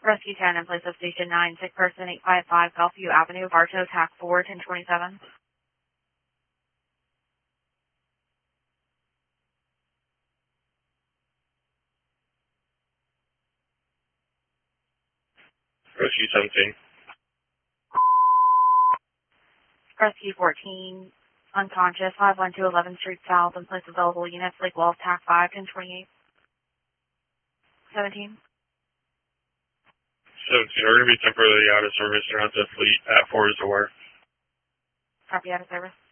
Rescue 10 in place of Station 9, sick person 855 Gulfview Avenue, Bartow, TAC 4, 1027. Rescue 17. Rescue 14, unconscious, 512 11th Street South, in place of available units, Lake Wolf, TAC 5, 1028. 17. 17, we're going to be temporarily out of service around the fleet at 4 is aware. Copy, out of service.